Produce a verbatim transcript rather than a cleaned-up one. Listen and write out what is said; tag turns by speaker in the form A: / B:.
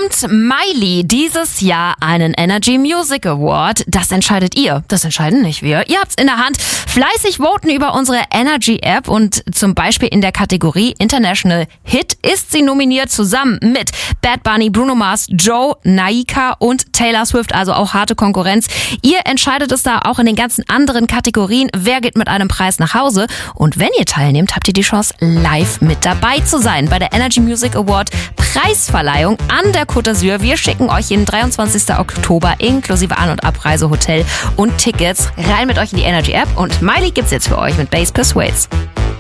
A: Bekommt Miley dieses Jahr einen Energy Music Award? Das entscheidet ihr. Das entscheiden nicht wir. Ihr habt's in der Hand. Fleißig voten über unsere Energy App und zum Beispiel in der Kategorie International Hit ist sie nominiert zusammen mit Bad Bunny, Bruno Mars, Joe, Naika und Taylor Swift, also auch harte Konkurrenz. Ihr entscheidet es da auch in den ganzen anderen Kategorien, wer geht mit einem Preis nach Hause. Und wenn ihr teilnehmt, habt ihr die Chance, live mit dabei zu sein bei der Energy Music Award Preisverleihung an der Côte d'Azur. Wir schicken euch jeden dreiundzwanzigsten Oktober inklusive An- und Abreise, Hotel und Tickets rein mit euch in die Energy App. Und Miley gibt's jetzt für euch mit Bass Persuades.